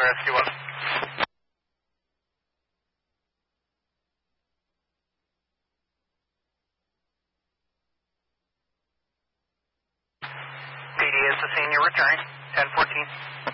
Rescue 1. PD is the senior returning, 1014.